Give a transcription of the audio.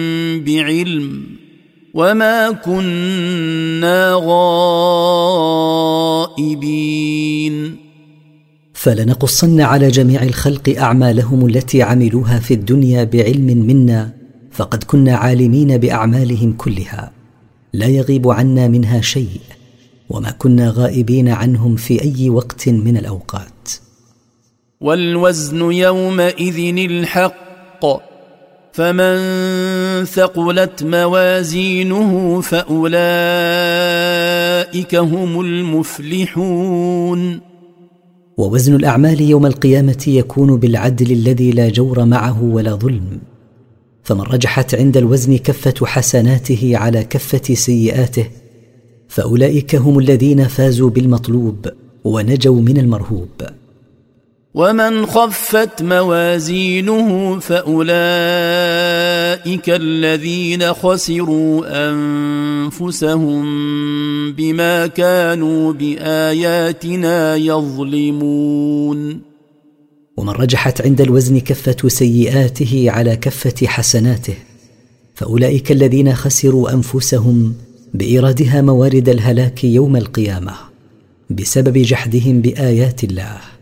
بعلم وما كنا غائبين. فلنقصن على جميع الخلق أعمالهم التي عملوها في الدنيا بعلم منا، فقد كنا عالمين بأعمالهم كلها لا يغيب عنا منها شيء، وما كنا غائبين عنهم في أي وقت من الأوقات. والوزن يومئذ الحق، فمن ثقلت موازينه فأولئك هم المفلحون. ووزن الأعمال يوم القيامة يكون بالعدل الذي لا جور معه ولا ظلم، فمن رجحت عند الوزن كفة حسناته على كفة سيئاته فأولئك هم الذين فازوا بالمطلوب ونجوا من المرهوب. ومن خفت موازينه فأولئك الذين خسروا أنفسهم بما كانوا بآياتنا يظلمون. ومن رجحت عند الوزن كفة سيئاته على كفة حسناته فأولئك الذين خسروا أنفسهم بإيرادها موارد الهلاك يوم القيامة بسبب جحدهم بآيات الله.